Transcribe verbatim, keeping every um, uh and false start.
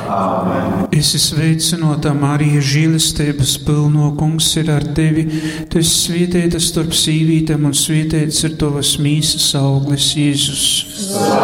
Āmen. Esi sveicināta, Marija, žēlastības pilno, Kungs ir ar tevi. Tu esi svētīta starp sīvītēm, un svētīts ir tavas mīsas auglis, Jēzus.